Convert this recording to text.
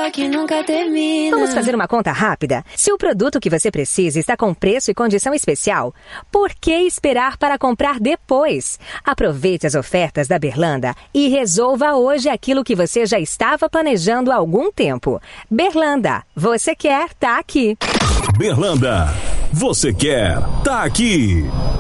boa que nunca termina. Vamos fazer uma conta rápida? Se o produto que você precisa está com preço e condição especial, por que esperar para comprar depois? Aproveite as ofertas da Berlanda e resolva hoje aquilo que você já estava planejando há algum tempo. Berlanda, você quer, tá aqui. Berlanda, você quer, tá aqui.